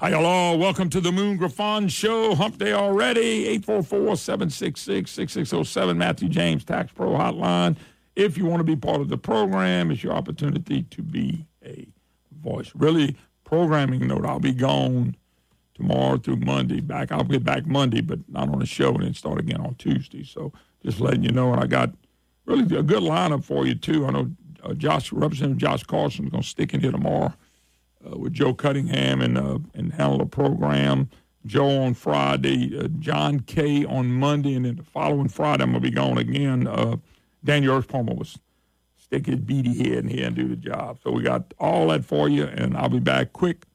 Hi, hello. Welcome to the Moon Griffon Show. Hump Day already. 844-766-6607. Matthew James Tax Pro Hotline. If you want to be part of the program, it's your opportunity to be a voice. Really, programming note, I'll be gone tomorrow through Monday. I'll get back Monday, but not on the show, and then start again on Tuesday. So just letting you know, and I got really a good lineup for you, too. I know Representative Josh Carson is going to stick in here tomorrow with Joe Cunningham and handle the program. Joe on Friday, John Kay on Monday, and then the following Friday I'm going to be gone again. Daniel Earthpalmer was stick his beady head in here and do the job. So we got all that for you, and I'll be back quick